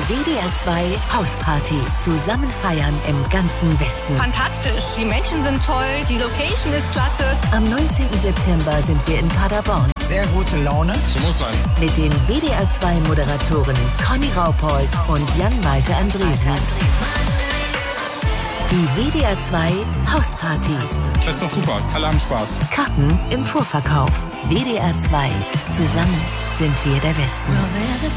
WDR 2 Hausparty. Zusammen feiern im ganzen Westen. Fantastisch. Die Menschen sind toll. Die Location ist klasse. Am 19. September sind wir in Paderborn. Sehr gute Laune. So muss sein. Mit den WDR 2 Moderatoren Conny Raupold und Jan-Malte Andresen. Die WDR 2 Hausparty. Das ist doch super. Alle haben Spaß. Karten im Vorverkauf. WDR 2. Zusammen sind wir der Westen.